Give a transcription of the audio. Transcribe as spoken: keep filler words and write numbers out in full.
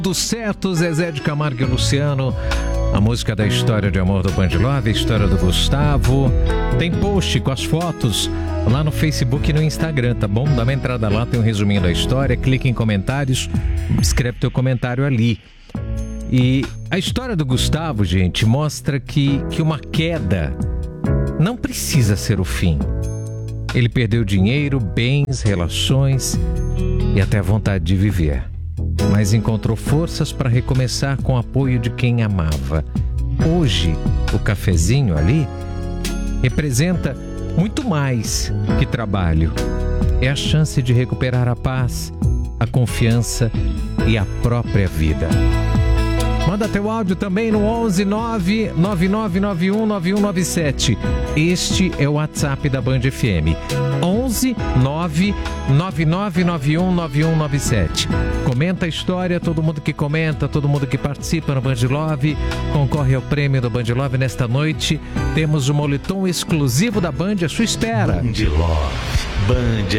Do certo, Zezé de Camargo e Luciano, a música da história de amor do Band Love, a história do Gustavo. Tem post com as fotos lá no Facebook e no Instagram, tá bom? Dá uma entrada lá, tem um resuminho da história, clica em comentários, escreve teu comentário ali. E a história do Gustavo, gente, mostra que, que uma queda não precisa ser o fim. Ele perdeu dinheiro, bens, relações e até a vontade de viver. Mas encontrou forças para recomeçar com o apoio de quem amava. Hoje, o cafezinho ali representa muito mais que trabalho. É a chance de recuperar a paz, a confiança e a própria vida. Manda teu áudio também no onze nove nove nove nove um nove um nove sete. Este é o WhatsApp da Band F M. onze nove nove nove nove um nove um nove sete. Comenta a história, todo mundo que comenta, todo mundo que participa no Band Love concorre ao prêmio do Band Love nesta noite. Temos o moletom exclusivo da Band à sua espera. Band Love, Band